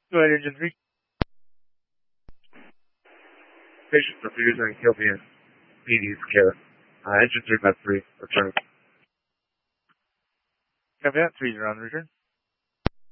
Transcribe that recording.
Go ahead, engine 3. Patient refusing Kilpian PD's care. Engine 3 Med 3, return. Copy that, 3 on return.